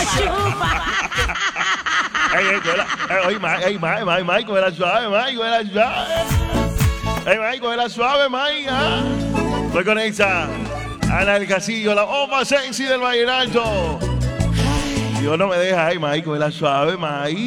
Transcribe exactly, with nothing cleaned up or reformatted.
chupa. Ey, ey, cógela. Ey, ey, May, ey, May, May, May, cógela suave, May, cógela suave. Ey, May, cógela suave, May, ah. Voy con esa. Ana del Casillo, la opa sexy del vallenato. Dios no me deja, ey, May, cógela suave, May.